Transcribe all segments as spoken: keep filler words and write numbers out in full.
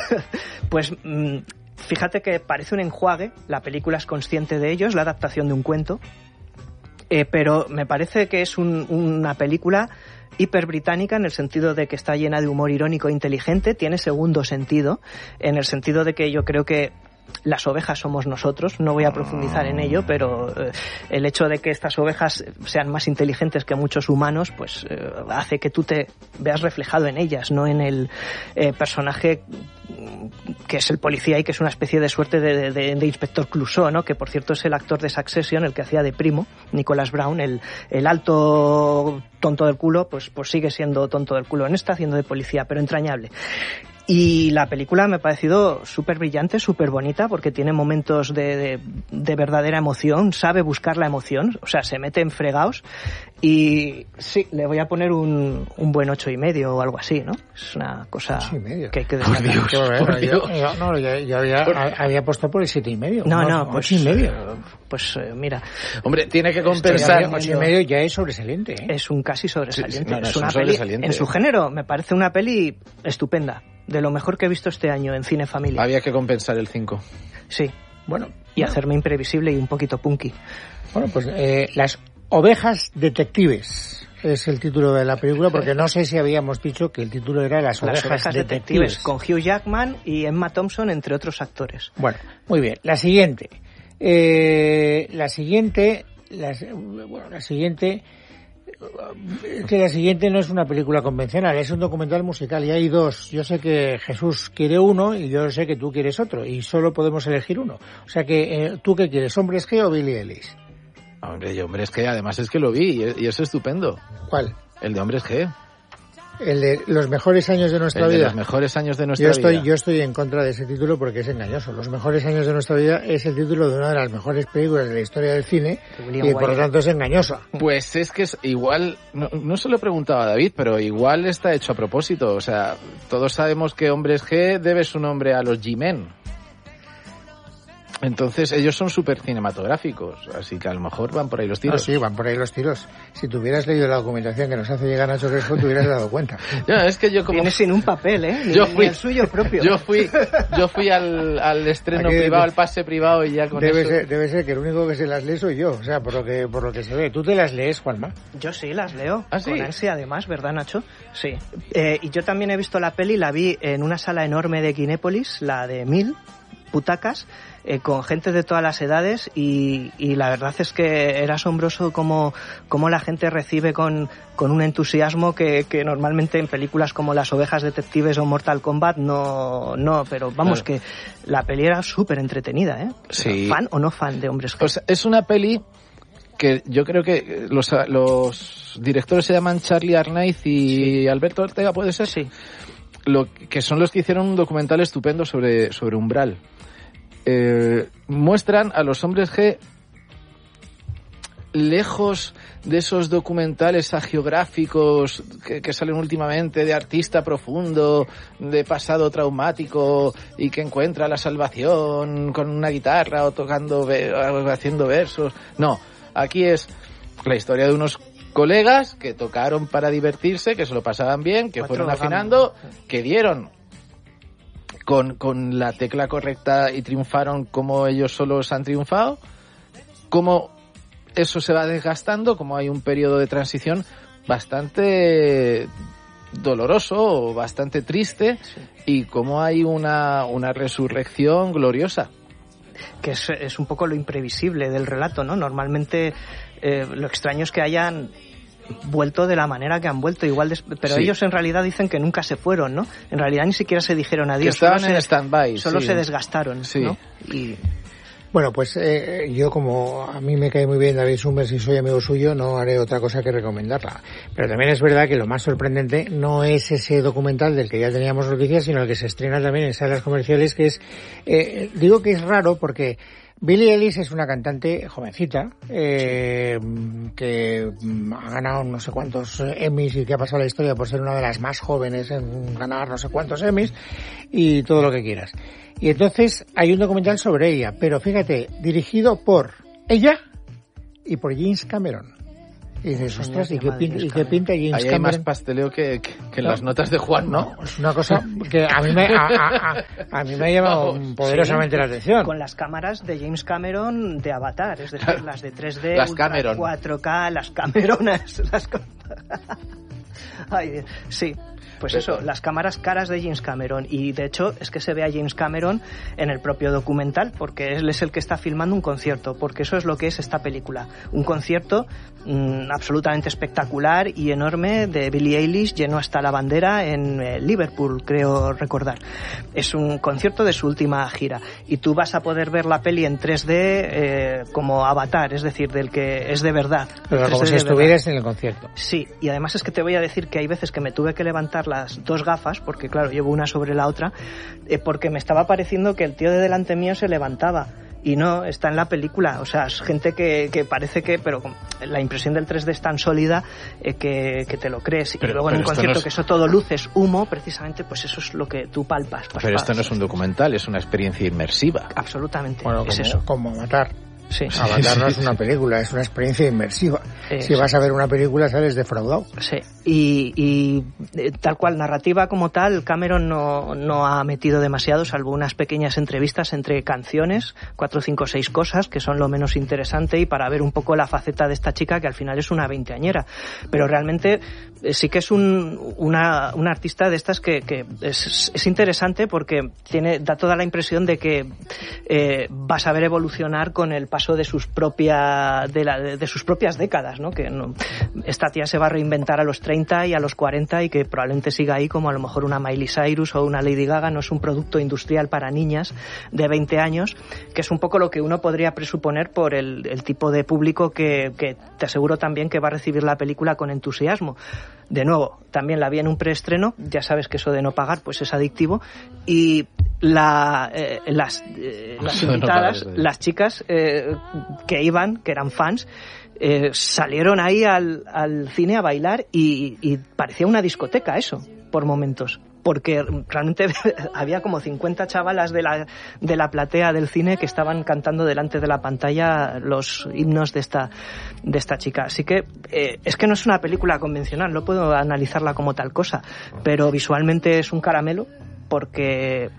Pues mmm, fíjate que parece un enjuague, la película es consciente de ello, es la adaptación de un cuento, eh, pero me parece que es un, una película hiper británica en el sentido de que está llena de humor irónico e inteligente, tiene segundo sentido, en el sentido de que yo creo que las ovejas somos nosotros, no voy a profundizar en ello, pero eh, el hecho de que estas ovejas sean más inteligentes que muchos humanos, pues eh, hace que tú te veas reflejado en ellas, no en el eh, personaje que es el policía y que es una especie de suerte de, de, de inspector Clouseau, ¿no? Que por cierto es el actor de Succession, el que hacía de primo, Nicholas Brown, el, el alto tonto del culo, pues, pues sigue siendo tonto del culo en esta, haciendo de policía, pero entrañable. Y la película me ha parecido súper brillante, súper bonita, porque tiene momentos de, de, de verdadera emoción, sabe buscar la emoción, o sea, se mete en fregados, y sí, le voy a poner un, un buen ocho y medio o algo así, ¿no? Es una cosa que hay que destacar. Por Dios, por bueno, Dios. Yo, yo, no, yo, yo había, por... había puesto por el siete y medio. No, no, no, pues, ocho y medio. Pues eh, mira. Hombre, tiene que compensar. Ocho y medio ya es sobresaliente, ¿eh? Es un casi sobresaliente. Sí, sí, no, no, es, es un una sobresaliente. Peli, en su género, me parece una peli estupenda. De lo mejor que he visto este año en cine familia. Había que compensar el cinco. Sí. Bueno. Y bueno. hacerme imprevisible y un poquito punky. Bueno, pues eh, Las ovejas detectives es el título de la película, porque no sé si habíamos dicho que el título era Las ovejas, Las ovejas detectives. detectives. Con Hugh Jackman y Emma Thompson, entre otros actores. Bueno, muy bien. La siguiente. Eh, la siguiente... Las, bueno, la siguiente... que la siguiente no es una película convencional, es un documental musical y hay dos. Yo sé que Jesús quiere uno y yo sé que tú quieres otro y solo podemos elegir uno. O sea que, eh, ¿tú qué quieres? ¿Hombres G o Billie Eilish? Hombre, yo Hombres G, además es que lo vi y es estupendo. ¿Cuál? El de Hombres G. El de los mejores años de nuestra el de vida. Los mejores años de nuestra yo estoy, vida. Yo estoy en contra de ese título porque es engañoso. Los mejores años de nuestra vida es el título de una de las mejores películas de la historia del cine y por lo tanto es engañosa. Pues es que es igual, no, no se lo preguntaba a David, pero igual está hecho a propósito. O sea, todos sabemos que Hombres G debe su nombre a los G-Men. Entonces ellos son súper cinematográficos, así que a lo mejor van por ahí los tiros. No, sí, van por ahí los tiros. Si tú hubieras leído la documentación que nos hace llegar Nacho Crespo, te hubieras dado cuenta. Ya, es que yo como... Viene sin un papel, ¿eh? Ni, yo fui, ni el suyo propio. Yo fui, yo fui al, al estreno Aquí privado, debe, al pase privado y ya con debe eso... Ser, debe ser que el único que se las lee soy yo, o sea, por lo que por lo que se ve. ¿Tú te las lees, Juanma? Yo sí, las leo. ¿Ah, sí? Con ansia, además, ¿verdad, Nacho? Sí. Eh, y yo también he visto la peli, la vi en una sala enorme de Kinépolis, la de Mil butacas, eh, con gente de todas las edades y, y la verdad es que era asombroso cómo, cómo la gente recibe con, con un entusiasmo que, que normalmente en películas como Las ovejas detectives o Mortal Kombat no, no pero vamos, claro, que la peli era súper entretenida, ¿eh? Sí. ¿Fan o no fan de Hombres G? Pues es una peli que yo creo que los, los directores se llaman Charlie Arnaiz y sí. Alberto Ortega, ¿puede ser? Sí. Lo que son los que hicieron un documental estupendo sobre, sobre Umbral. Eh, muestran a los Hombres G lejos de esos documentales agiográficos que, que salen últimamente de artista profundo, de pasado traumático y que encuentra la salvación con una guitarra o tocando, haciendo versos. No, aquí es la historia de unos colegas que tocaron para divertirse, que se lo pasaban bien, que fueron afinando, que dieron con, con la tecla correcta y triunfaron como ellos solos han triunfado, como eso se va desgastando, como hay un periodo de transición bastante doloroso o bastante triste, sí, y como hay una, una resurrección gloriosa. Que es, es un poco lo imprevisible del relato, ¿no? Normalmente eh, lo extraño es que hayan vuelto de la manera que han vuelto, igual, de, pero sí, ellos en realidad dicen que nunca se fueron, ¿no? En realidad ni siquiera se dijeron adiós. Que estaban solo en se, stand-by. Solo sí. se desgastaron, sí, ¿no? Y... Bueno, pues eh, yo como a mí me cae muy bien David Summers y soy amigo suyo, no haré otra cosa que recomendarla. Pero también es verdad que lo más sorprendente no es ese documental del que ya teníamos noticias, sino el que se estrena también en salas comerciales, que es, eh, digo que es raro porque Billie Eilish es una cantante jovencita, eh, que ha ganado no sé cuántos Emmys y que ha pasado la historia por ser una de las más jóvenes en ganar no sé cuántos Emmys y todo lo que quieras. Y entonces hay un documental sobre ella, pero fíjate, dirigido por ella y por James Cameron. Y dices, ostras, ¿y qué, pinta, ¿y qué pinta James Ahí hay Cameron? más pasteleo que, que, que en no, las notas de Juan, ¿no? Es una cosa que a mí me, a, a, a, a mí me ha llamado Vamos, poderosamente sí, la atención. Con las cámaras de James Cameron de Avatar, es decir, las de tres D, las Ultra Cameron. cuatro K, las Cameronas. Las... Ay, sí. Pues eso, las cámaras caras de James Cameron. Y de hecho es que se ve a James Cameron en el propio documental, porque él es el que está filmando un concierto, porque eso es lo que es esta película. Un concierto mmm, absolutamente espectacular y enorme de Billie Eilish, lleno hasta la bandera en eh, Liverpool, creo recordar. Es un concierto de su última gira. Y tú vas a poder ver la peli en tres D eh, como Avatar, es decir, del que es de verdad. Pero como si estuvieras en el concierto. Sí, y además es que te voy a decir que hay veces que me tuve que levantar las dos gafas, porque claro, llevo una sobre la otra, eh, porque me estaba pareciendo que el tío de delante mío se levantaba. Y no, está en la película. O sea, es gente que, que parece que... Pero la impresión del tres D es tan sólida eh, que, que te lo crees. Pero, y luego en un concierto no es... que eso todo luces, humo, precisamente, pues eso es lo que tú palpas. palpas pero esto no es un documental, es una experiencia inmersiva. Absolutamente, bueno, es como, eso. Como matar. Sí. Avatar no es una película, es una experiencia inmersiva. Eh, si vas a ver una película sales defraudado. Sí, y, y eh, tal cual, narrativa como tal, Cameron no, no ha metido demasiado, salvo unas pequeñas entrevistas entre canciones, cuatro, cinco, seis cosas, que son lo menos interesante, y para ver un poco la faceta de esta chica, que al final es una veinteañera. Pero realmente eh, sí que es un, una, una artista de estas que, que es, es interesante porque tiene, da toda la impresión de que eh, vas a ver evolucionar con el paso de sus propia, de, la, de sus propias décadas, ¿no? Que no, esta tía se va a reinventar a los treinta y a los cuarenta y que probablemente siga ahí como a lo mejor una Miley Cyrus o una Lady Gaga. No es un producto industrial para niñas de veinte años, que es un poco lo que uno podría presuponer por el, el tipo de público que, que te aseguro también que va a recibir la película con entusiasmo. De nuevo, también la vi en un preestreno, ya sabes que eso de no pagar pues es adictivo, y la, eh, las, eh, las invitadas, no las chicas eh, que iban, que eran fans, eh, salieron ahí al, al cine a bailar y, y parecía una discoteca eso, por momentos. Porque realmente había como cincuenta chavalas de la, de la platea del cine que estaban cantando delante de la pantalla los himnos de esta, de esta chica. Así que eh, es que no es una película convencional, no puedo analizarla como tal cosa, pero visualmente es un caramelo porque...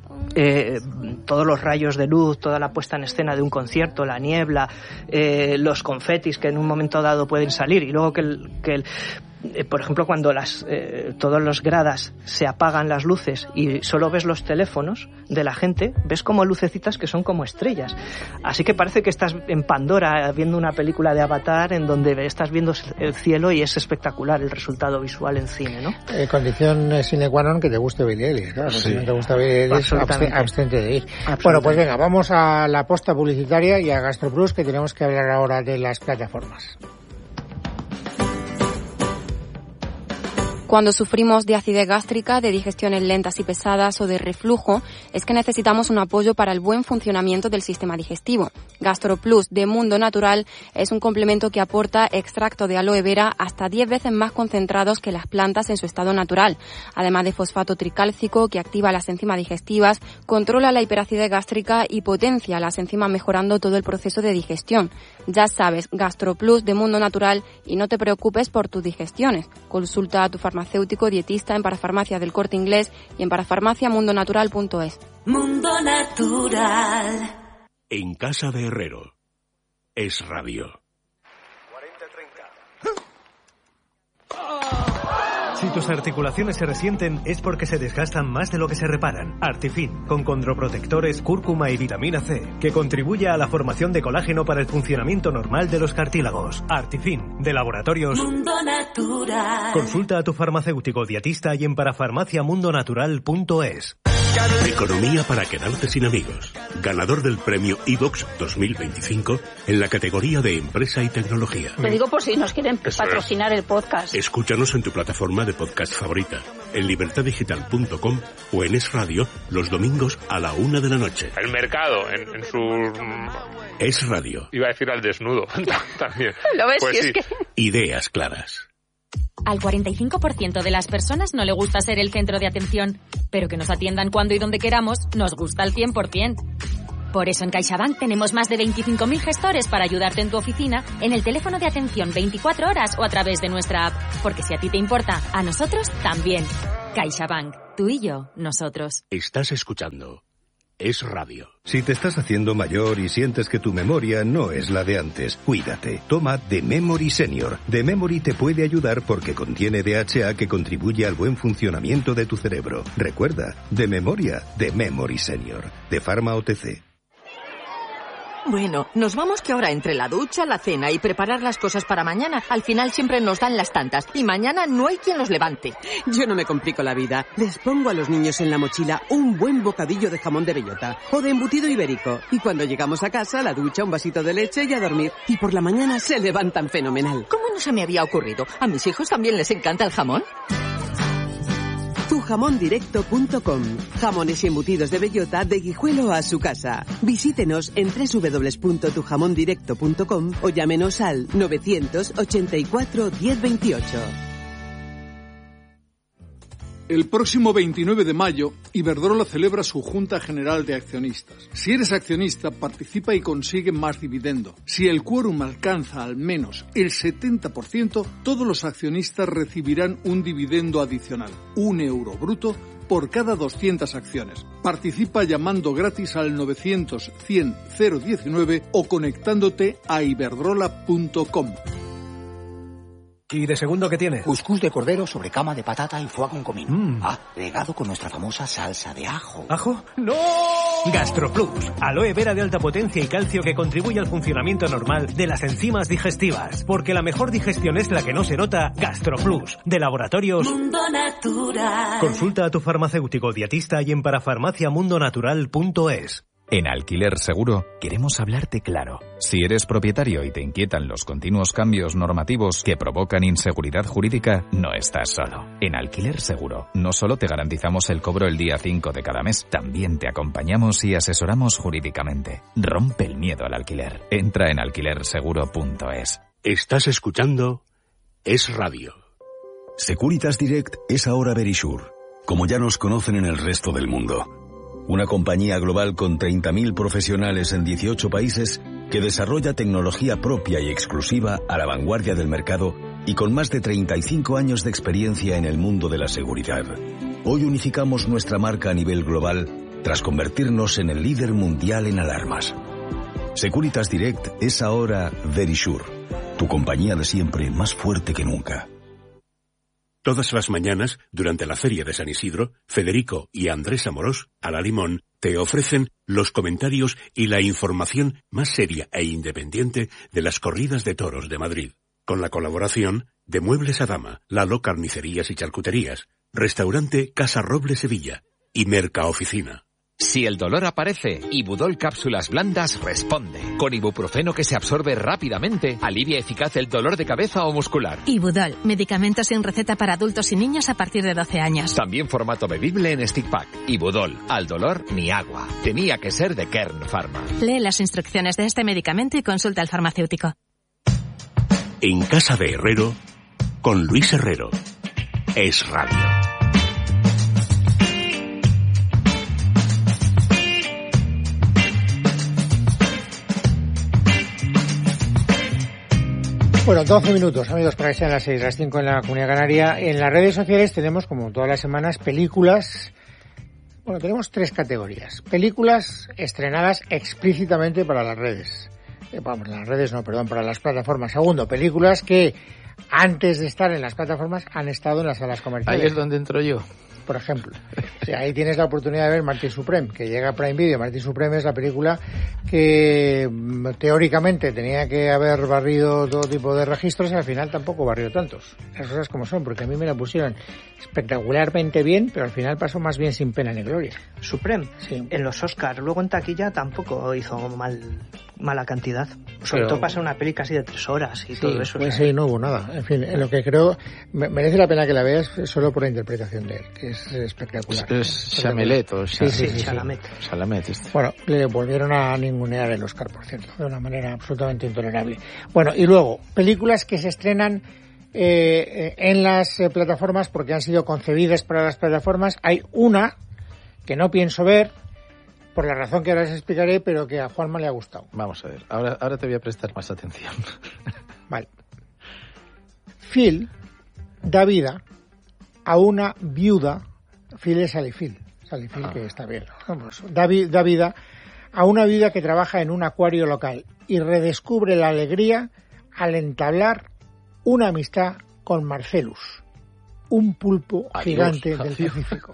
Eh, todos los rayos de luz, toda la puesta en escena de un concierto, la niebla, eh, los confetis que en un momento dado pueden salir, y luego que el, que el eh, por ejemplo, cuando las eh, todos los gradas se apagan las luces y solo ves los teléfonos de la gente, ves como lucecitas que son como estrellas. Así que parece que estás en Pandora viendo una película de Avatar en donde estás viendo el cielo y es espectacular el resultado visual en cine, ¿no? Eh, condición sine qua non que te guste Billie Eilish, claro. Sí. Si no te gusta Billie Eilish, abstente de ir. Bueno, pues venga, vamos a la posta publicitaria y a GastroPlus, que tenemos que hablar ahora de las plataformas. Cuando sufrimos de acidez gástrica, de digestiones lentas y pesadas o de reflujo, es que necesitamos un apoyo para el buen funcionamiento del sistema digestivo. GastroPlus de Mundo Natural es un complemento que aporta extracto de aloe vera hasta diez veces más concentrados que las plantas en su estado natural, además de fosfato tricálcico que activa las enzimas digestivas, controla la hiperacidez gástrica y potencia las enzimas mejorando todo el proceso de digestión. Ya sabes, GastroPlus de Mundo Natural, y no te preocupes por tus digestiones. Consulta a tu farmacéutico dietista en Parafarmacia del Corte Inglés y en parafarmacia mundo natural punto es. Mundo Natural. En casa de Herrero. Es radio. Si tus articulaciones se resienten es porque se desgastan más de lo que se reparan. Artifin, con condroprotectores, cúrcuma y vitamina C, que contribuye a la formación de colágeno para el funcionamiento normal de los cartílagos. Artifin, de Laboratorios Mundo Natural. Consulta a tu farmacéutico dietista y en parafarmacia mundo natural punto es. Economía para quedarte sin amigos. Ganador del premio iVox dos mil veinticinco en la categoría de empresa y tecnología. Lo digo por si nos quieren patrocinar el podcast. Escúchanos en tu plataforma de podcast favorita, en libertad digital punto com o en Es Radio los domingos a la una de la noche. El mercado en, en su... Es Radio. Iba a decir al desnudo también. ¿Lo ves? Pues si sí. es que... Ideas claras. Al cuarenta y cinco por ciento de las personas no le gusta ser el centro de atención, pero que nos atiendan cuando y donde queramos nos gusta al cien por ciento. Por eso en CaixaBank tenemos más de veinticinco mil gestores para ayudarte en tu oficina, en el teléfono de atención veinticuatro horas o a través de nuestra app. Porque si a ti te importa, a nosotros también. CaixaBank. Tú y yo, nosotros. Estás escuchando Es Radio. Si te estás haciendo mayor y sientes que tu memoria no es la de antes, cuídate. Toma The Memory Senior. The Memory te puede ayudar porque contiene D H A que contribuye al buen funcionamiento de tu cerebro. Recuerda, de memoria, The Memory Senior. De Pharma O T C. Bueno, nos vamos que ahora entre la ducha, la cena y preparar las cosas para mañana, al final siempre nos dan las tantas y mañana no hay quien los levante. Yo no me complico la vida. Les pongo a los niños en la mochila un buen bocadillo de jamón de bellota o de embutido ibérico. Y cuando llegamos a casa, la ducha, un vasito de leche y a dormir. Y por la mañana se levantan fenomenal. ¿Cómo no se me había ocurrido? ¿A mis hijos también les encanta el jamón? tu jamón directo punto com. Jamones y embutidos de bellota de Guijuelo a su casa. Visítenos en doble u doble u doble u punto tu jamón directo punto com o llámenos al novecientos ochenta y cuatro diez veintiocho. El próximo veintinueve de mayo, Iberdrola celebra su Junta General de Accionistas. Si eres accionista, participa y consigue más dividendo. Si el quórum alcanza al menos el setenta por ciento, todos los accionistas recibirán un dividendo adicional, un euro bruto, por cada doscientas acciones. Participa llamando gratis al novecientos cien cero diecinueve o conectándote a iberdrola punto com. ¿Y de segundo qué tiene? Cuscús de cordero sobre cama de patata y foie con comino. Mm. Ah, regado con nuestra famosa salsa de ajo. ¿Ajo? ¡No! GastroPlus, aloe vera de alta potencia y calcio que contribuye al funcionamiento normal de las enzimas digestivas. Porque la mejor digestión es la que no se nota. GastroPlus, de Laboratorios Mundo Natural. Consulta a tu farmacéutico dietista y en parafarmaciamundonatural punto es. En Alquiler Seguro queremos hablarte claro. Si eres propietario y te inquietan los continuos cambios normativos que provocan inseguridad jurídica, no estás solo. En Alquiler Seguro no solo te garantizamos el cobro el día cinco de cada mes, también te acompañamos y asesoramos jurídicamente. Rompe el miedo al alquiler. Entra en alquiler seguro punto es. Estás escuchando Es Radio. Securitas Direct es ahora Verisure, como ya nos conocen en el resto del mundo. Una compañía global con treinta mil profesionales en dieciocho países que desarrolla tecnología propia y exclusiva a la vanguardia del mercado y con más de treinta y cinco años de experiencia en el mundo de la seguridad. Hoy unificamos nuestra marca a nivel global tras convertirnos en el líder mundial en alarmas. Securitas Direct es ahora Verisure, tu compañía de siempre más fuerte que nunca. Todas las mañanas, durante la Feria de San Isidro, Federico y Andrés Amorós, a la Limón, te ofrecen los comentarios y la información más seria e independiente de las corridas de toros de Madrid. Con la colaboración de Muebles a Dama, Lalo Carnicerías y Charcuterías, Restaurante Casa Roble Sevilla y Mercaoficina. Si el dolor aparece, Ibudol Cápsulas Blandas responde. Con ibuprofeno que se absorbe rápidamente, alivia eficaz el dolor de cabeza o muscular. Ibudol, medicamento sin receta para adultos y niños a partir de doce años. También formato bebible en stick pack. Ibudol, al dolor ni agua. Tenía que ser de Kern Pharma. Lee las instrucciones de este medicamento y consulta al farmacéutico. En Casa de Herrero, con Luis Herrero. Es Radio. Bueno, doce minutos, amigos, para que sean las seis, las cinco en la Comunidad Canaria. En las redes sociales tenemos, como todas las semanas, películas. Bueno, tenemos tres categorías. Películas estrenadas explícitamente para las redes. Eh, vamos, las redes no, perdón, para las plataformas. Segundo, películas que antes de estar en las plataformas han estado en las salas comerciales. Ahí es donde entro yo. Por ejemplo. O sea, ahí tienes la oportunidad de ver Martí Supreme, que llega a Prime Video. Martí Supreme es la película que teóricamente tenía que haber barrido todo tipo de registros y al final tampoco barrió tantos. Las cosas como son, porque a mí me la pusieron espectacularmente bien, pero al final pasó más bien sin pena ni gloria. Supreme, sí. En los Oscars, luego en taquilla tampoco hizo mal mala cantidad. Sobre pero, todo pasa una peli casi de tres horas y sí, todo eso. Pues o sea. sí, no hubo nada. En fin, en lo que creo merece la pena que la veas solo por la interpretación de él, que es espectacular. Es, es Chamelet o sí, sí, sí, sí, Chalamet. Sí. Chalamet este. Bueno, le volvieron a ningunear el Oscar, por cierto, de una manera absolutamente intolerable. Bueno, y luego, películas que se estrenan eh, en las eh, plataformas porque han sido concebidas para las plataformas. Hay una que no pienso ver, por la razón que ahora os explicaré, pero que a Juanma le ha gustado. Vamos a ver, ahora, ahora te voy a prestar más atención. Vale. Phil da vida a una viuda, Phil es Sally Phil, Sally Phil ah. que está bien, vamos, da, vi, da vida a una viuda que trabaja en un acuario local y redescubre la alegría al entablar una amistad con Marcellus, un pulpo Adiós, gigante del Pacífico.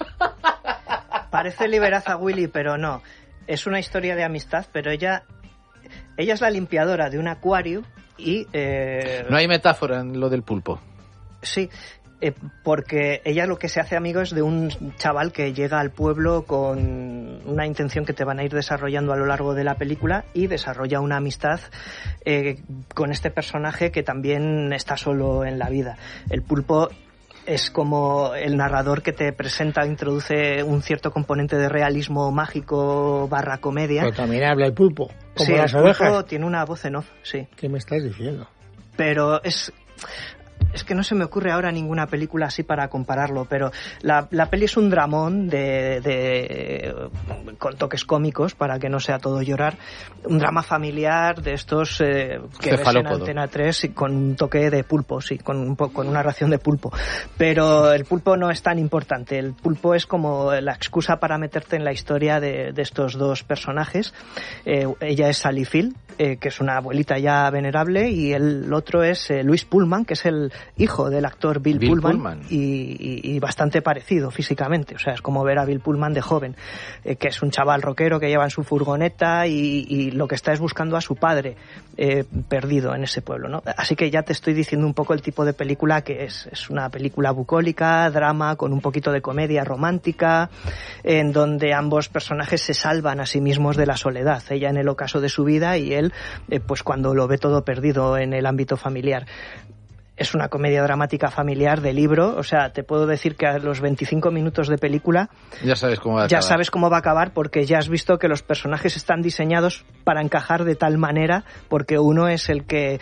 Parece Liberaza Willy, pero no. Es una historia de amistad, pero ella ella es la limpiadora de un acuario y... Eh... No hay metáfora en lo del pulpo. Sí, eh, porque ella lo que se hace amigo es de un chaval que llega al pueblo con una intención que te van a ir desarrollando a lo largo de la película y desarrolla una amistad eh, con este personaje que también está solo en la vida. El pulpo es como el narrador que te presenta, introduce un cierto componente de realismo mágico barra comedia. Pero también habla el pulpo, como sí, las el pulpo ovejas. Tiene una voz en off, sí. ¿Qué me estás diciendo? Pero es... Es que no se me ocurre ahora ninguna película así para compararlo, pero la, la peli es un dramón de, de, con toques cómicos para que no sea todo llorar, un drama familiar de estos eh, que ves en Antena tres y con un toque de pulpo, sí, con, un, con una ración de pulpo. Pero el pulpo no es tan importante, el pulpo es como la excusa para meterte en la historia de, de estos dos personajes. Eh, ella es Sally Phil, eh, que es una abuelita ya venerable, y el otro es eh, Luis Pullman, que es el hijo del actor Bill, Bill Pullman, Pullman. Y, y, y bastante parecido físicamente, o sea, es como ver a Bill Pullman de joven, eh, que es un chaval rockero que lleva en su furgoneta y, y lo que está es buscando a su padre eh, perdido en ese pueblo, ¿no? Así que ya te estoy diciendo un poco el tipo de película que es, es una película bucólica, drama con un poquito de comedia romántica, en donde ambos personajes se salvan a sí mismos de la soledad, ella en el ocaso de su vida y él eh, pues cuando lo ve todo perdido en el ámbito familiar. Es una comedia dramática familiar de libro, o sea, te puedo decir que a los veinticinco minutos de película ya sabes cómo va a ya acabar. sabes cómo va a acabar porque ya has visto que los personajes están diseñados para encajar de tal manera porque uno es el que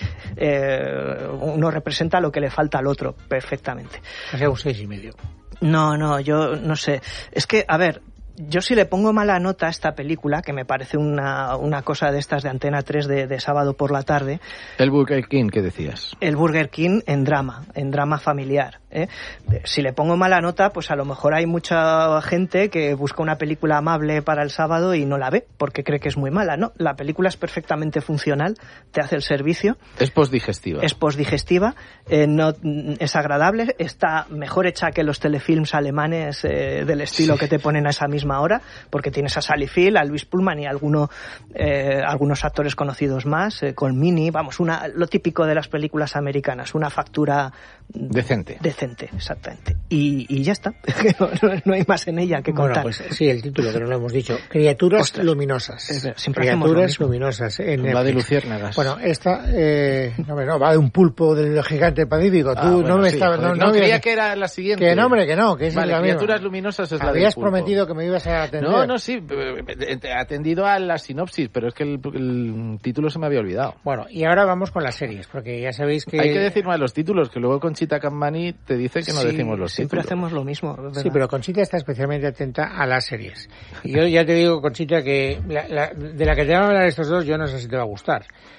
eh, uno representa lo que le falta al otro perfectamente. O sea, un seis y medio. No, no, yo no sé. Es que, a ver, yo si le pongo mala nota a esta película, que me parece una, una cosa de estas de Antena tres de, de sábado por la tarde... El Burger King, ¿qué decías? El Burger King en drama, en drama familiar. ¿eh? Si le pongo mala nota, pues a lo mejor hay mucha gente que busca una película amable para el sábado y no la ve, porque cree que es muy mala. No, la película es perfectamente funcional, te hace el servicio. Es postdigestiva. Es postdigestiva, eh, no, es agradable, está mejor hecha que los telefilms alemanes eh, del estilo sí. que te ponen a esa misma hora, porque tienes a Sally Phil, a Luis Pullman y a alguno, eh, algunos actores conocidos más, eh, con Mini, vamos, una, lo típico de las películas americanas, una factura decente. Decente, exactamente. Y, y ya está, no, no, no hay más en ella que contar. Bueno, pues sí, el título que no lo hemos dicho, Criaturas Ostras. Luminosas. Siempre Criaturas Luminosas. En va de luciérnagas. Bueno, esta, eh, no, no, va de un pulpo del gigante pacífico. Tú ah, bueno, no me sí, estabas... No, no, no creía que era la siguiente. Que no, hombre, que no, que es vale, la Criaturas misma. Luminosas es la Habías del pulpo. prometido que me ibas a atender. No, no, sí, he atendido a la sinopsis, pero es que el, el título se me había olvidado. Bueno, y ahora vamos con las series, porque ya sabéis que... Hay que decir más los títulos, que luego Conchita Campani te dice que no sí, decimos los siempre títulos. Siempre hacemos lo mismo, ¿verdad? Sí, pero Conchita está especialmente atenta a las series. Y yo ya te digo, Conchita, que la, la, de la que te van a hablar estos dos, yo no sé si te va a gustar.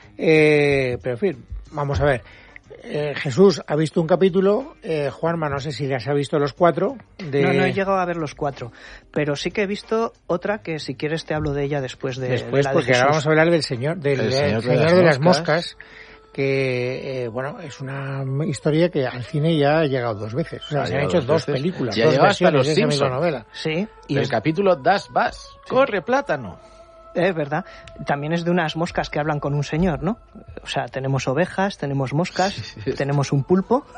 Eh, pero en fin, vamos a ver. Eh, Jesús ha visto un capítulo, eh, Juanma no sé si las ha visto los cuatro. De... No, no he llegado a ver los cuatro, pero sí que he visto otra que si quieres te hablo de ella después de, después, de la porque de ahora vamos a hablar del señor, del El señor, señor de, las de las moscas, moscas, que eh, bueno, es una historia que al cine ya ha llegado dos veces, o sea, ha se han hecho dos, dos películas, ya dos llegado hasta los de esa misma Simpson. novela. Sí, y el es... capítulo Das Vas, sí. Corre plátano. Es verdad. También es de unas moscas que hablan con un señor, ¿no? O sea, tenemos ovejas, tenemos moscas, sí, sí. tenemos un pulpo.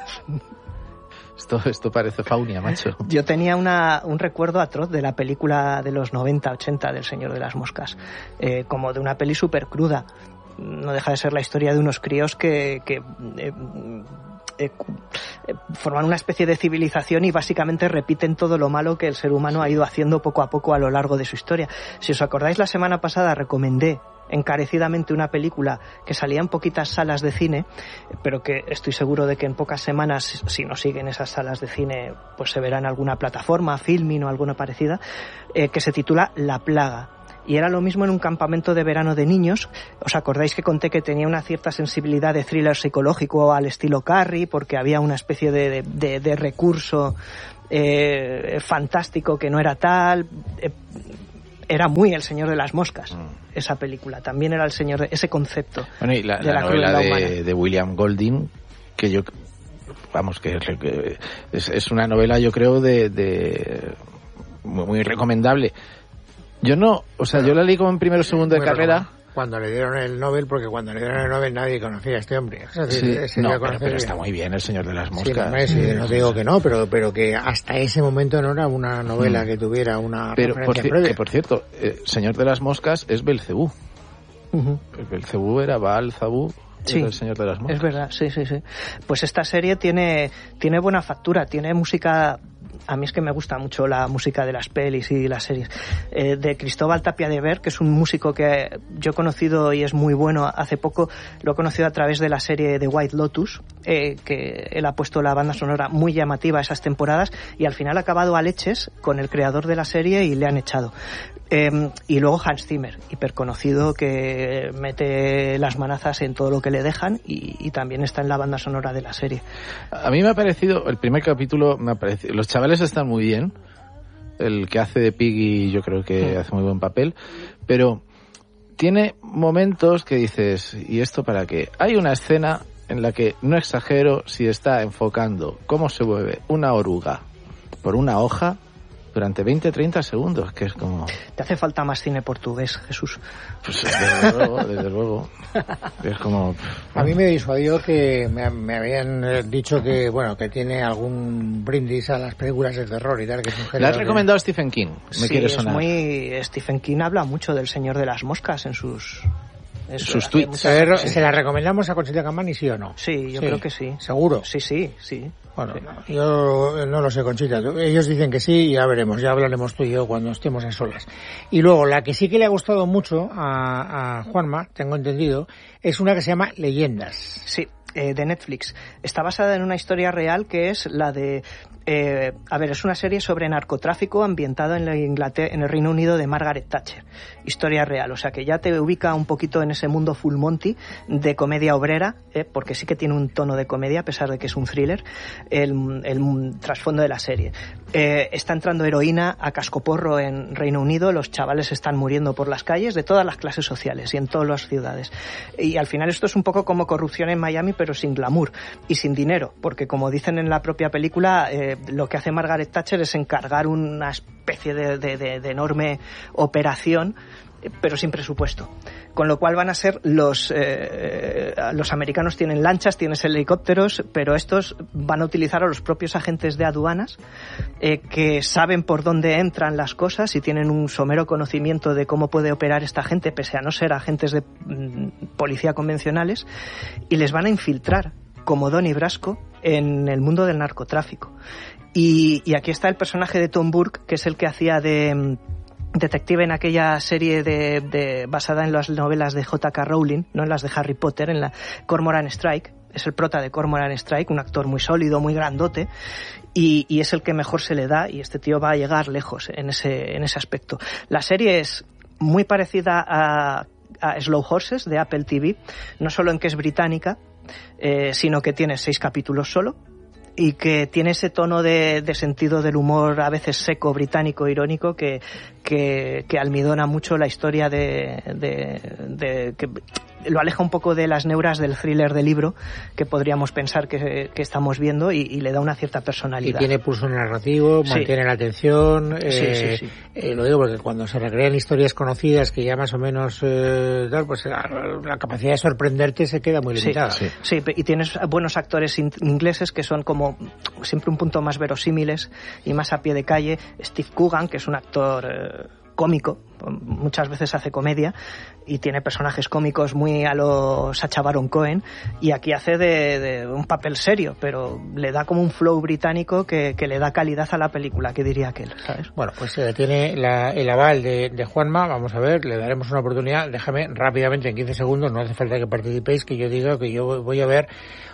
Esto, esto parece Faunia, macho. Yo tenía una, un recuerdo atroz de la película de los noventa, ochenta del Señor de las Moscas, eh, como de una peli súper cruda. No deja de ser la historia de unos críos que... que eh, Eh, eh, forman una especie de civilización y básicamente repiten todo lo malo que el ser humano ha ido haciendo poco a poco a lo largo de su historia. Si os acordáis, la semana pasada recomendé encarecidamente una película que salía en poquitas salas de cine, pero que estoy seguro de que en pocas semanas, si no siguen esas salas de cine, pues se verá en alguna plataforma, Filmin o alguna parecida, eh, que se titula La Plaga. y era lo mismo en un campamento de verano de niños. ¿Os acordáis que conté que tenía una cierta sensibilidad de thriller psicológico al estilo Carrie, porque había una especie de, de, de, de recurso eh, fantástico que no era tal? Eh, era muy El Señor de las Moscas, mm. esa película. También era el señor de ese concepto. Bueno, y la, de la, la novela de, de William Golding, que yo, vamos, que, que es, es una novela, yo creo, de, de muy, muy recomendable. Yo no, o sea, yo la leí como en primero o segundo de carrera. Cuando le dieron el Nobel, porque cuando le dieron el Nobel nadie conocía a este hombre. O sea, sí, se no, pero, pero está muy bien El Señor de las Moscas. Sí, no, sí, no digo que no, pero pero que hasta ese momento no era una novela mm. que tuviera una pero referencia por, previa. Que, por cierto, eh, Señor de las Moscas es Belcebú. Uh-huh. Belcebú era Baal Zabú. Sí, El Señor de las Moscas. Es verdad, sí, sí, sí. Pues esta serie tiene, tiene buena factura, tiene música. A mí es que me gusta mucho la música de las pelis y las series. Eh, de Cristóbal Tapia de Ver, que es un músico que yo he conocido y es muy bueno. Hace poco lo he conocido a través de la serie de White Lotus, eh, que él ha puesto la banda sonora muy llamativa esas temporadas, y al final ha acabado a leches con el creador de la serie y le han echado. Eh, y luego Hans Zimmer, hiperconocido, que mete las manazas en todo lo que le dejan y, y también está en la banda sonora de la serie. A mí me ha parecido, el primer capítulo me ha parecido, los chavales están muy bien, el que hace de Piggy yo creo que mm. hace muy buen papel, pero tiene momentos que dices, ¿y esto para qué? Hay una escena en la que, no exagero, si está enfocando cómo se mueve una oruga por una hoja durante veinte a treinta segundos, que es como... Te hace falta más cine portugués, Jesús. Pues desde luego, desde luego. Es como... A mí me disuadió que me, me habían dicho que, bueno, que tiene algún brindis a las películas de terror y tal, que es un género. ¿Le has recomendado a Stephen King? Me sí, quiere es sonar. muy... Stephen King habla mucho del Señor de las Moscas en sus... Es, sus tweets. Muchas... ¿Se la recomendamos a Conchita Camani, sí o no? Sí, yo sí. creo que sí. ¿Seguro? Sí, sí, sí. Bueno, sí. Yo no lo sé, Conchita. Ellos dicen que sí y ya veremos, ya hablaremos tú y yo cuando estemos a solas. Y luego, la que sí que le ha gustado mucho a, a Juanma, tengo entendido, es una que se llama Leyendas. Sí, eh, de Netflix. Está basada en una historia real que es la de... Eh, a ver, es una serie sobre narcotráfico ambientada en, la Inglaterra, en el Reino Unido de Margaret Thatcher. Historia real, o sea que ya te ubica un poquito en ese mundo full Monty de comedia obrera, eh, porque sí que tiene un tono de comedia a pesar de que es un thriller, el, el trasfondo de la serie. Eh, está entrando heroína a cascoporro en Reino Unido, los chavales están muriendo por las calles de todas las clases sociales y en todas las ciudades. Y al final esto es un poco como corrupción en Miami, pero sin glamour y sin dinero, porque como dicen en la propia película, eh, lo que hace Margaret Thatcher es encargar una especie de, de, de, de enorme operación, pero sin presupuesto. Con lo cual van a ser los eh, los americanos tienen lanchas, tienen helicópteros, pero estos van a utilizar a los propios agentes de aduanas eh, que saben por dónde entran las cosas y tienen un somero conocimiento de cómo puede operar esta gente, pese a no ser agentes de mm, policía convencionales, y les van a infiltrar como Donnie Brasco en el mundo del narcotráfico. Y, y aquí está el personaje de Tom Burke, que es el que hacía de um, detective en aquella serie de, de basada en las novelas de J K Rowling, no en las de Harry Potter, en la Cormoran Strike. Es el prota de Cormoran Strike, un actor muy sólido, muy grandote, y, y es el que mejor se le da, y este tío va a llegar lejos en ese, en ese aspecto. La serie es muy parecida a, a Slow Horses de Apple T V, no solo en que es británica, Eh, sino que tiene seis capítulos solo y que tiene ese tono de, de sentido del humor a veces seco, británico, irónico, que, que, que almidona mucho la historia de, de, de que lo aleja un poco de las neuras del thriller de libro que podríamos pensar que, que estamos viendo y, y le da una cierta personalidad. Y tiene pulso narrativo, sí. Mantiene la atención. Eh, sí, sí, sí. Eh, lo digo porque cuando se recrean historias conocidas que ya más o menos eh, tal, pues la, la capacidad de sorprenderte se queda muy limitada. Sí, sí. sí, y tienes buenos actores in- ingleses que son como siempre un punto más verosímiles y más a pie de calle. Steve Coogan, que es un actor eh, cómico, muchas veces hace comedia y tiene personajes cómicos muy a lo Sacha Baron Cohen, y aquí hace de, de un papel serio, pero le da como un flow británico que, que le da calidad a la película, que diría aquel, ¿sabes? Bueno, pues eh, tiene la, el aval de, de Juanma, vamos a ver, le daremos una oportunidad. Déjame rápidamente, en quince segundos, no hace falta que participéis, que yo diga que yo voy a ver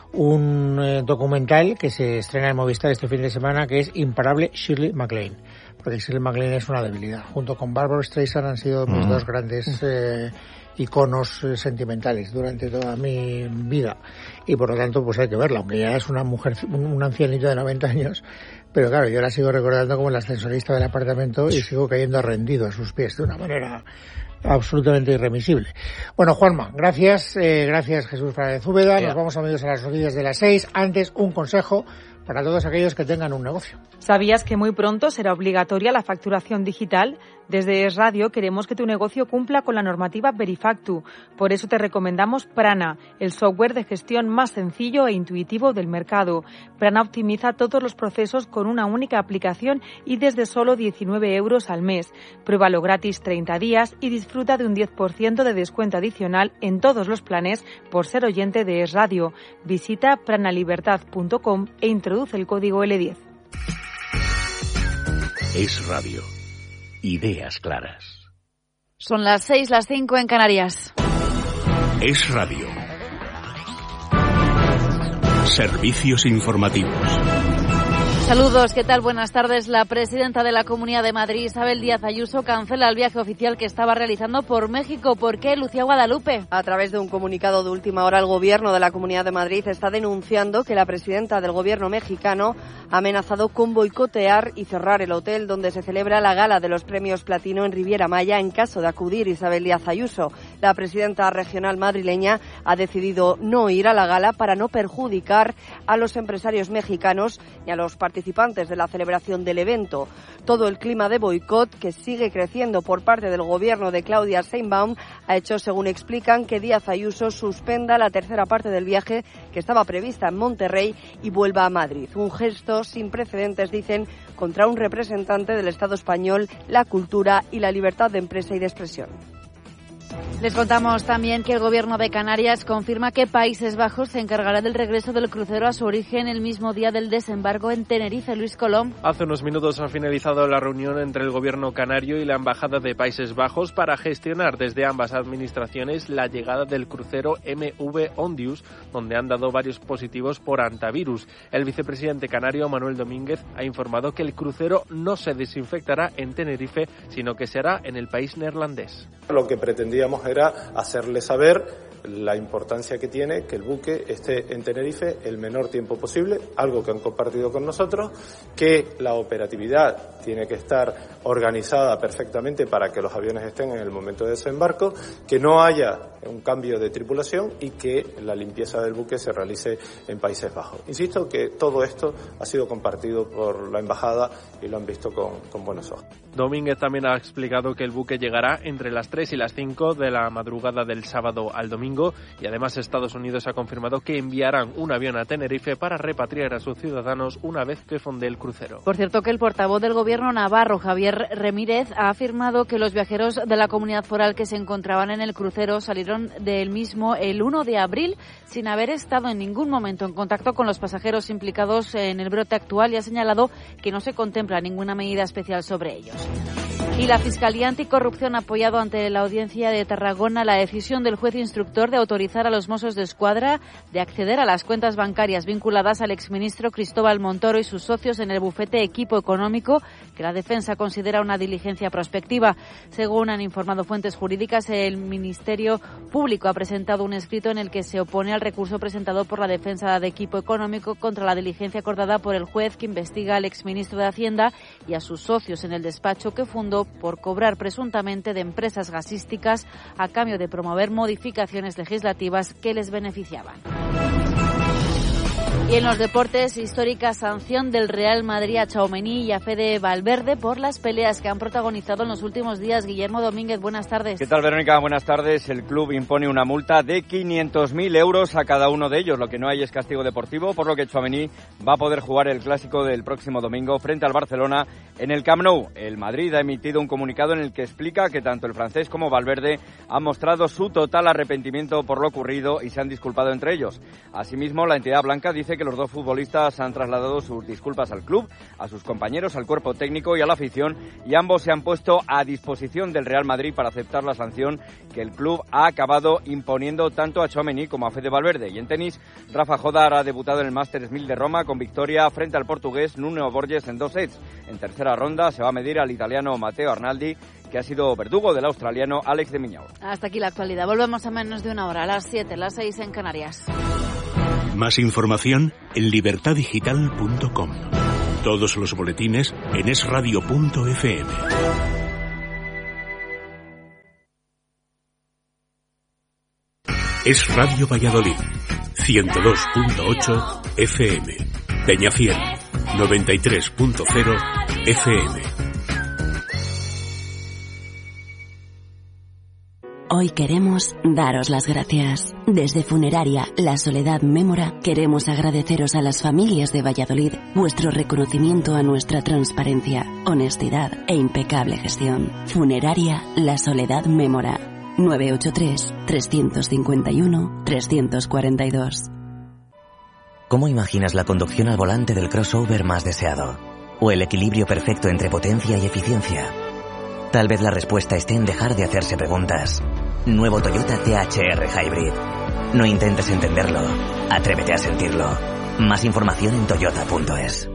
un eh, documental que se estrena en Movistar este fin de semana, que es Imparable Shirley MacLaine. porque Shirley MacLaine es una debilidad. Junto con Barbra Streisand han sido mis mm. dos grandes eh, iconos eh, sentimentales durante toda mi vida, y por lo tanto pues hay que verla, aunque ya es una mujer, un, un ancianito de noventa años, pero claro, yo la sigo recordando como la ascensorista del apartamento y sigo cayendo rendido a sus pies de una manera absolutamente irremisible. Bueno, Juanma, gracias, eh, gracias Jesús Fernández Úbeda. Nos vamos amigos a las noticias de las seis. Antes, un consejo para todos aquellos que tengan un negocio. ¿Sabías que muy pronto será obligatoria la facturación digital? Desde Es Radio queremos que tu negocio cumpla con la normativa Verifactu. Por eso te recomendamos Prana, el software de gestión más sencillo e intuitivo del mercado. Prana optimiza todos los procesos con una única aplicación y desde solo diecinueve euros al mes. Pruébalo gratis treinta días y disfruta de un diez por ciento de descuento adicional en todos los planes por ser oyente de Es Radio. Visita pranalibertad punto com e introduce el código L diez. Es Radio. Ideas claras. Son las seis, las cinco en Canarias. Es Radio. Servicios informativos. Saludos, ¿qué tal? Buenas tardes. La presidenta de la Comunidad de Madrid, Isabel Díaz Ayuso, cancela el viaje oficial que estaba realizando por México. ¿Por qué, Lucía Guadalupe? A través de un comunicado de última hora, el Gobierno de la Comunidad de Madrid está denunciando que la presidenta del Gobierno mexicano ha amenazado con boicotear y cerrar el hotel donde se celebra la gala de los premios Platino en Riviera Maya en caso de acudir Isabel Díaz Ayuso. La presidenta regional madrileña ha decidido no ir a la gala para no perjudicar a los empresarios mexicanos ni a los participantes de la celebración del evento. Todo el clima de boicot, que sigue creciendo por parte del gobierno de Claudia Sheinbaum, ha hecho, según explican, que Díaz Ayuso suspenda la tercera parte del viaje que estaba prevista en Monterrey y vuelva a Madrid. Un gesto sin precedentes, dicen, contra un representante del Estado español, la cultura y la libertad de empresa y de expresión. Les contamos también que el Gobierno de Canarias confirma que Países Bajos se encargará del regreso del crucero a su origen el mismo día del desembarco en Tenerife. Luis Colom. Hace unos minutos ha finalizado la reunión entre el Gobierno canario y la Embajada de Países Bajos para gestionar desde ambas administraciones la llegada del crucero M V Ondius, donde han dado varios positivos por antivirus. El vicepresidente canario, Manuel Domínguez, ha informado que el crucero no se desinfectará en Tenerife, sino que se hará en el país neerlandés. Lo que pretendíamos era hacerle saber la importancia que tiene que el buque esté en Tenerife el menor tiempo posible, algo que han compartido con nosotros, que la operatividad tiene que estar organizada perfectamente para que los aviones estén en el momento de desembarco, que no haya un cambio de tripulación y que la limpieza del buque se realice en Países Bajos. Insisto que todo esto ha sido compartido por la embajada y lo han visto con, con buenos ojos. Domínguez también ha explicado que el buque llegará entre las tres y las cinco de la madrugada del sábado al domingo, y además Estados Unidos ha confirmado que enviarán un avión a Tenerife para repatriar a sus ciudadanos una vez que fonde el crucero. Por cierto, que el portavoz del Gobierno navarro, Javier Remírez, ha afirmado que los viajeros de la comunidad foral que se encontraban en el crucero salieron del mismo el uno de abril sin haber estado en ningún momento en contacto con los pasajeros implicados en el brote actual, y ha señalado que no se contempla ninguna medida especial sobre ellos. Y la Fiscalía Anticorrupción ha apoyado ante la Audiencia de Tarragona la decisión del juez instructor de autorizar a los Mossos de Escuadra de acceder a las cuentas bancarias vinculadas al exministro Cristóbal Montoro y sus socios en el bufete Equipo Económico, que la defensa considera una diligencia prospectiva. Según han informado fuentes jurídicas, el Ministerio Público ha presentado un escrito en el que se opone al recurso presentado por la defensa de Equipo Económico contra la diligencia acordada por el juez que investiga al exministro de Hacienda y a sus socios en el despacho que fundó por cobrar presuntamente de empresas gasísticas a cambio de promover modificaciones legislativas que les beneficiaban. Y en los deportes, histórica sanción del Real Madrid a Tchouaméni y a Fede Valverde por las peleas que han protagonizado en los últimos días. Guillermo Domínguez, buenas tardes. ¿Qué tal, Verónica? Buenas tardes. El club impone una multa de quinientos mil euros a cada uno de ellos. Lo que no hay es castigo deportivo, por lo que Tchouaméni va a poder jugar el clásico del próximo domingo frente al Barcelona en el Camp Nou. El Madrid ha emitido un comunicado en el que explica que tanto el francés como Valverde han mostrado su total arrepentimiento por lo ocurrido y se han disculpado entre ellos. Asimismo, la entidad blanca dice Parece que los dos futbolistas han trasladado sus disculpas al club, a sus compañeros, al cuerpo técnico y a la afición, y ambos se han puesto a disposición del Real Madrid para aceptar la sanción que el club ha acabado imponiendo tanto a Tchouaméni como a Fede Valverde. Y en tenis, Rafa Jodar ha debutado en el Masters mil de Roma con victoria frente al portugués Nuno Borges en dos sets. En tercera ronda se va a medir al italiano Matteo Arnaldi, que ha sido verdugo del australiano Alex de Minaur. Hasta aquí la actualidad. Volvemos a menos de una hora, a las siete, las seis en Canarias. Más información en libertad digital punto com. Todos los boletines en es radio punto efe eme. Es Radio Valladolid, ciento dos punto ocho efe eme. Peñafiel, noventa y tres punto cero efe eme. Hoy queremos daros las gracias. Desde Funeraria La Soledad Mémora queremos agradeceros a las familias de Valladolid vuestro reconocimiento a nuestra transparencia, honestidad e impecable gestión. Funeraria La Soledad Mémora. nueve ocho tres, tres cinco uno, tres cuatro dos. ¿Cómo imaginas la conducción al volante del crossover más deseado? ¿O el equilibrio perfecto entre potencia y eficiencia? Tal vez la respuesta esté en dejar de hacerse preguntas. Nuevo Toyota T H R Hybrid. No intentes entenderlo, atrévete a sentirlo. Más información en toyota punto es.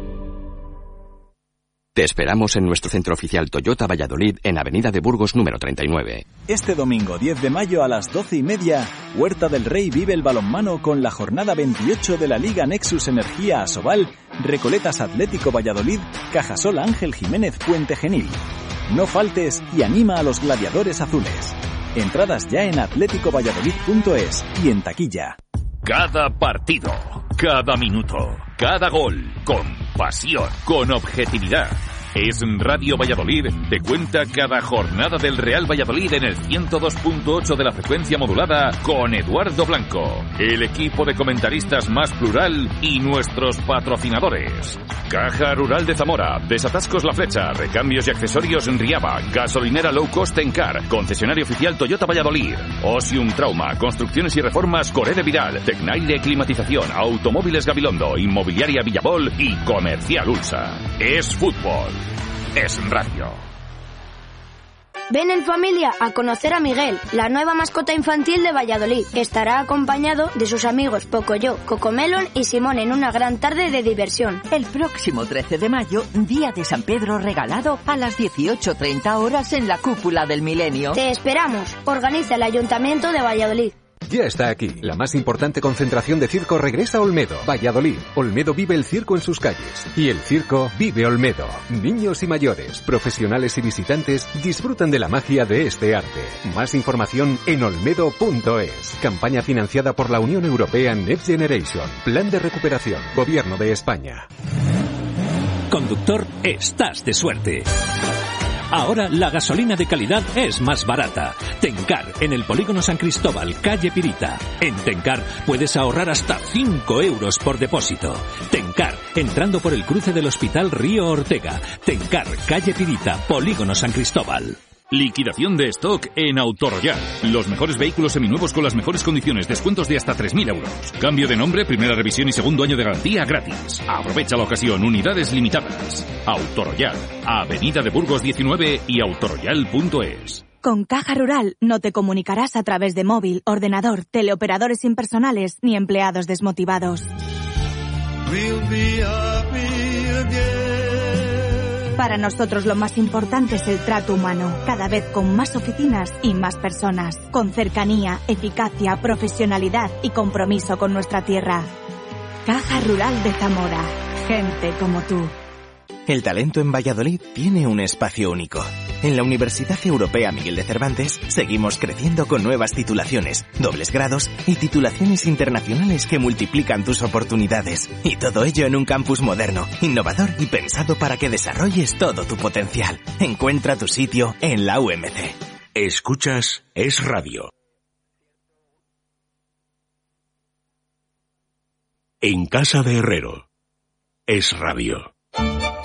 Te esperamos en nuestro centro oficial Toyota Valladolid en Avenida de Burgos número treinta y nueve. Este domingo diez de mayo a las doce y media, Huerta del Rey vive el balonmano con la jornada veintiocho de la Liga Nexus Energía Asobal, Recoletas Atlético Valladolid, Cajasol Ángel Jiménez Puente Genil. No faltes y anima a los gladiadores azules. Entradas ya en atlético valladolid punto es y en taquilla. Cada partido, cada minuto, cada gol, con pasión, con objetividad. Es Radio Valladolid, te cuenta cada jornada del Real Valladolid en el ciento dos punto ocho de la frecuencia modulada con Eduardo Blanco, el equipo de comentaristas más plural y nuestros patrocinadores. Caja Rural de Zamora, Desatascos La Flecha, recambios y accesorios en Riaba, gasolinera low cost Encar, concesionario oficial Toyota Valladolid, Osium Trauma, construcciones y reformas Coré de Vidal, Tecnaire Climatización, Automóviles Gabilondo, Inmobiliaria Villabol y Comercial Ulsa. Es fútbol. Es radio. Ven en familia a conocer a Miguel, la nueva mascota infantil de Valladolid. Estará acompañado de sus amigos Pocoyo, Cocomelon y Simón en una gran tarde de diversión. El próximo trece de mayo, día de San Pedro regalado a las dieciocho treinta horas en la Cúpula del Milenio. Te esperamos. Organiza el Ayuntamiento de Valladolid. Ya está aquí. La más importante concentración de circo regresa a Olmedo, Valladolid. Olmedo vive el circo en sus calles. Y el circo vive Olmedo. Niños y mayores, profesionales y visitantes disfrutan de la magia de este arte. Más información en olmedo punto es. Campaña financiada por la Unión Europea Next Generation. Plan de recuperación. Gobierno de España. Conductor, estás de suerte. Ahora la gasolina de calidad es más barata. Tencar, en el Polígono San Cristóbal, calle Pirita. En Tencar puedes ahorrar hasta cinco euros por depósito. Tencar, entrando por el cruce del Hospital Río Ortega. Tencar, calle Pirita, Polígono San Cristóbal. Liquidación de stock en Autoroyal. Los mejores vehículos seminuevos con las mejores condiciones. Descuentos de hasta tres mil euros. Cambio de nombre, primera revisión y segundo año de garantía gratis. Aprovecha la ocasión. Unidades limitadas. Autoroyal. Avenida de Burgos diecinueve y autoroyal punto es. Con Caja Rural no te comunicarás a través de móvil, ordenador, teleoperadores impersonales ni empleados desmotivados. We'll be happy again. Para nosotros lo más importante es el trato humano, cada vez con más oficinas y más personas, con cercanía, eficacia, profesionalidad y compromiso con nuestra tierra. Caja Rural de Zamora, gente como tú. El talento en Valladolid tiene un espacio único. En la Universidad Europea Miguel de Cervantes seguimos creciendo con nuevas titulaciones, dobles grados y titulaciones internacionales que multiplican tus oportunidades. Y todo ello en un campus moderno, innovador y pensado para que desarrolles todo tu potencial. Encuentra tu sitio en la U M C. Escuchas Es Radio. En casa de Herrero. Es Radio.